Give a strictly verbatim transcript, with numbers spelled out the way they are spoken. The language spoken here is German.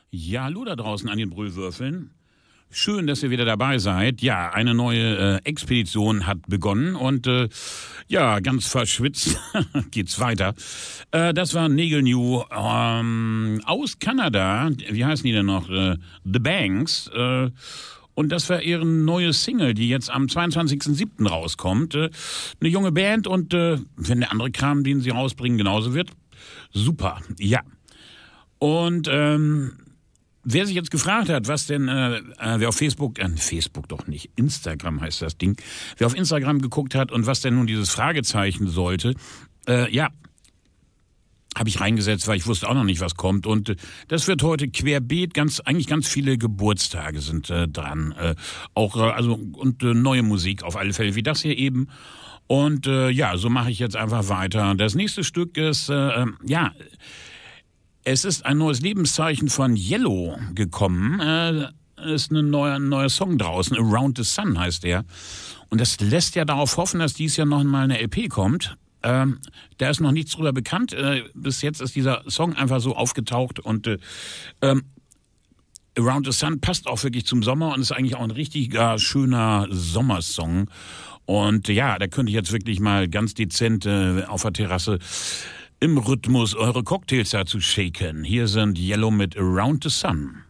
Ja, hallo da draußen an den Brühwürfeln. Schön, dass ihr wieder dabei seid. Ja, eine neue äh, Expedition hat begonnen und äh, ja, ganz verschwitzt geht's weiter. Äh, das war Nagel New ähm, aus Kanada. Wie heißen die denn noch? Äh, The Banks. Äh, und das war ihre neue Single, die jetzt am zweiundzwanzigsten siebten rauskommt. Äh, eine junge Band und äh, wenn der andere Kram, den sie rausbringen, genauso wird, super. Ja. Und ähm, wer sich jetzt gefragt hat, was denn, äh, wer auf Facebook, äh, Facebook doch nicht, Instagram heißt das Ding, wer auf Instagram geguckt hat und was denn nun dieses Fragezeichen sollte, äh, ja, habe ich reingesetzt, weil ich wusste auch noch nicht, was kommt. Und äh, das wird heute querbeet, ganz eigentlich ganz viele Geburtstage sind äh, dran. Äh, auch, äh, also, und äh, neue Musik auf alle Fälle, wie das hier eben. Und äh, ja, so mache ich jetzt einfach weiter. Das nächste Stück ist, äh, ja, es ist ein neues Lebenszeichen von Yellow gekommen. Äh, ist ein neuer, ein neuer Song draußen. Around the Sun heißt der. Und das lässt ja darauf hoffen, dass dies Jahr noch mal eine L P kommt. Ähm, da ist noch nichts drüber bekannt. Äh, bis jetzt ist dieser Song einfach so aufgetaucht. Und äh, ähm, Around the Sun passt auch wirklich zum Sommer und ist eigentlich auch ein richtiger, schöner Sommersong. Und ja, da könnte ich jetzt wirklich mal ganz dezent äh, auf der Terrasse im Rhythmus eure Cocktails dazu shaken. Hier sind Yellow mit Around the Sun.